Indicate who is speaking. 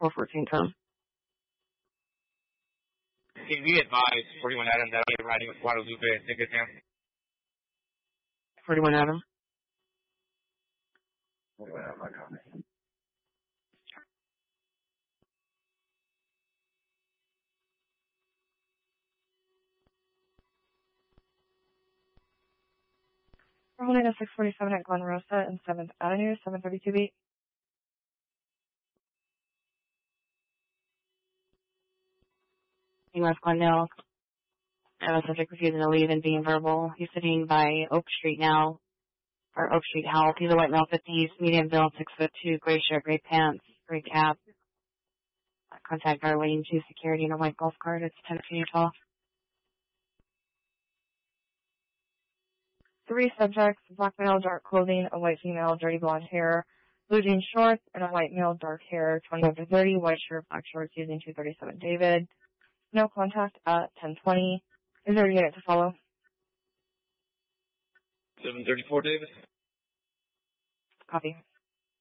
Speaker 1: 414 term.
Speaker 2: Can we advise 41 Adams that we are riding with Guadalupe ticket down?
Speaker 1: 41 Adam.
Speaker 2: 41 Adam, I copy.
Speaker 3: We're holding a 647 at Glen Rosa and 7th Avenue, 732 beat.
Speaker 1: West Glendale. I have a subject refusing to leave and being verbal. He's sitting by Oak Street now, or Oak Street Health. He's a white male, 50s, medium build, 6'2", gray shirt, gray pants, gray cap. Contact guard waiting to security in a white golf cart. It's 10 feet tall.
Speaker 3: 3 subjects, black male, dark clothing, a white female, dirty blonde hair, blue jean shorts, and a white male, dark hair, 25 to 30, white shirt, black shorts, using 237 David. No contact at 1020. Is there a unit to follow?
Speaker 2: 734 Davis.
Speaker 3: Copy.